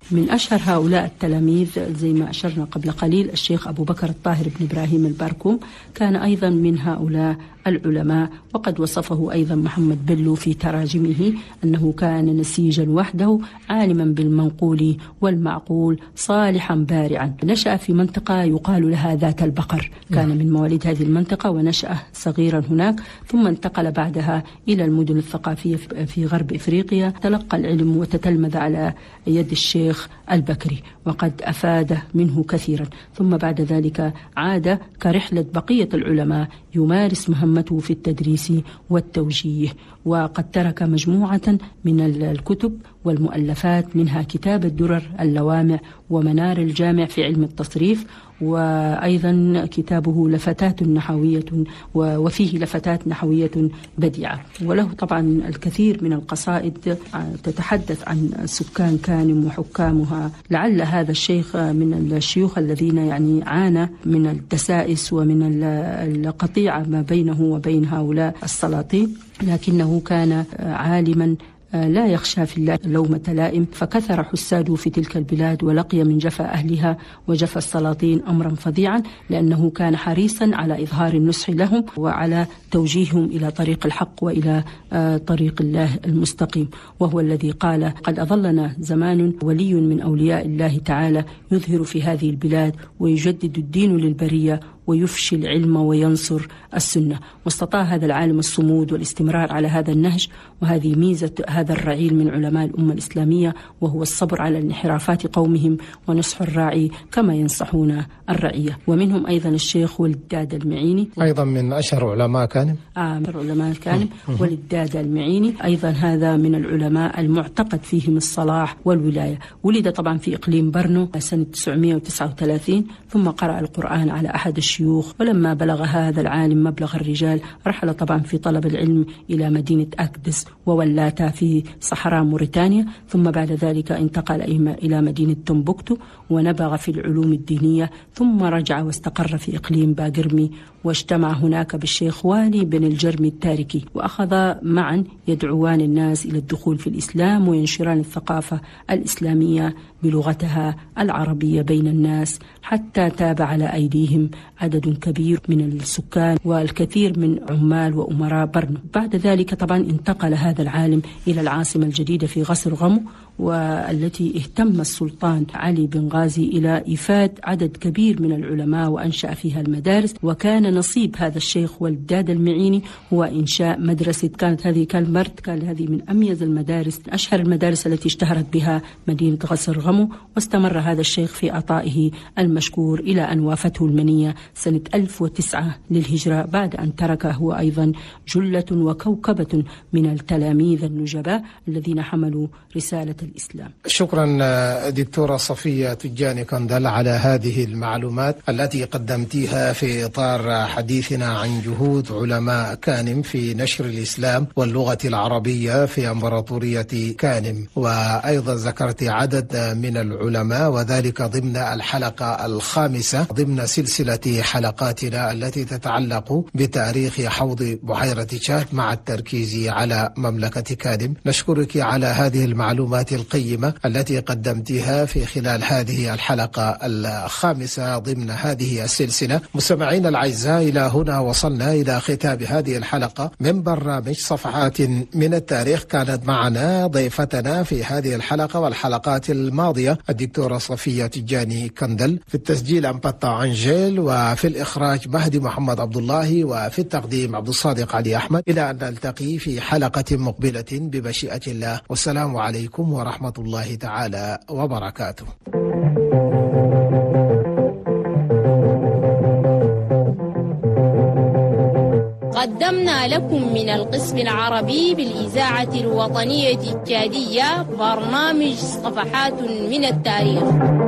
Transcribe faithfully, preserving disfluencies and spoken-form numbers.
من أشهر هؤلاء التلاميذ زي ما أشرنا قبل قليل الشيخ أبو بكر الطاهر بن إبراهيم البركم، كان أيضا من هؤلاء العلماء، وقد وصفه أيضا محمد بلو في تراجمه أنه كان نسيجا وحده عالما بالمنقول والمعقول صالحا بارعا. نشأ في منطقة يقال لها ذات البقر، كان من مواليد هذه المنطقة ونشأ صغيرا هناك، ثم انتقل بعدها إلى المدن الثقافية في غرب إفريقيا، تلقى العلم وتتلمذ على يد الشيخ البكري وقد أفاد منه كثيرا، ثم بعد ذلك عاد كرحلة بقية العلماء يمارس مهمته في التدريس والتوجيه، وقد ترك مجموعة من الكتب والمؤلفات، منها كتاب الدرر اللوامع ومنار الجامع في علم التصريف، وأيضا كتابه لفتات نحوية وفيه لفتات نحوية بديعة. وله طبعا الكثير من القصائد تتحدث عن سكان كانم وحكامها. لعل هذا الشيخ من الشيوخ الذين يعني عانى من الدسائس ومن القطيعة ما بينه وبين هؤلاء السلاطين، لكنه كان عالما لا يخشى في الله لومة لائم، فكثر حساده في تلك البلاد، ولقي من جفا أهلها وجفا السلاطين أمرا فظيعا، لأنه كان حريصا على إظهار النصح لهم وعلى توجيههم إلى طريق الحق وإلى طريق الله المستقيم. وهو الذي قال: قد أظلنا زمان ولي من أولياء الله تعالى يظهر في هذه البلاد ويجدد الدين للبرية ويفشي العلم وينصر السنة. واستطاع هذا العالم الصمود والاستمرار على هذا النهج، وهذه ميزة هذا الرعيل من علماء الأمة الإسلامية، وهو الصبر على انحرافات قومهم ونصح الراعي كما ينصحون الرعية. ومنهم أيضا الشيخ ولداد المعيني، أيضا من أشهر علماء كانم آه علماء كانم ولداد المعيني أيضا هذا من العلماء المعتقد فيهم الصلاح والولاية. ولد طبعا في إقليم برنو سنة تسعمائة وتسعة وثلاثين، ثم قرأ القرآن على أحد الشيوخ. ولما بلغ هذا العالم مبلغ الرجال رحل طبعا في طلب العلم إلى مدينة أكدس وولاتا في صحراء موريتانيا، ثم بعد ذلك انتقل إلى مدينة تمبكتو ونبغ في العلوم الدينية، ثم رجع واستقر في إقليم باقرمي، واجتمع هناك بالشيخ والي بن الجرمي التاركي، وأخذ معا يدعوان الناس إلى الدخول في الإسلام وينشران الثقافة الإسلامية بلغتها العربية بين الناس، حتى تاب على أيديهم عدد كبير من السكان والكثير من عمال وأمراء برنو. بعد ذلك طبعا انتقل هذا العالم إلى العاصمة الجديدة في غسر غمو، والتي اهتم السلطان علي بن غازي إلى إيفاد عدد كبير من العلماء وأنشأ فيها المدارس. وكان نصيب هذا الشيخ ولداد المعيني هو إنشاء مدرسة، كانت هذه كالمرت، كان هذه من أميز المدارس، أشهر المدارس التي اشتهرت بها مدينة غسر غمو. واستمر هذا الشيخ في عطائه المشكور إلى أن وافته المنية سنة ألف وتسعة للهجرة، بعد أن ترك هو أيضا جلة وكوكبة من التلاميذ النجباء الذين حملوا رسالة الإسلام. شكرا دكتورة صفية تجاني كندل على هذه المعلومات التي قدمتيها في إطار حديثنا عن جهود علماء كانم في نشر الإسلام واللغة العربية في إمبراطورية كانم. وأيضا ذكرت عدد من العلماء، وذلك ضمن الحلقة الخامسة ضمن سلسلة حلقاتنا التي تتعلق بتاريخ حوض بحيرة تشاد مع التركيز على مملكة كانم. نشكرك على هذه المعلومات القيمة التي قدمتها في خلال هذه الحلقة الخامسة ضمن هذه السلسلة. مستمعينا الأعزاء، إلى هنا وصلنا إلى ختام هذه الحلقة من برنامج صفحات من التاريخ. كانت معنا ضيفتنا في هذه الحلقة والحلقات الماضية الدكتورة صفية تجاني كندل، في التسجيل أمباتا أنجيل، وفي الإخراج مهدي محمد عبد الله، وفي التقديم عبد الصادق علي أحمد. إلى أن نلتقي في حلقة مقبلة بمشيئة الله، والسلام عليكم ورحمة الله تعالى وبركاته. قدمنا لكم من القسم العربي بالإذاعة الوطنية التشادية برنامج صفحات من التاريخ.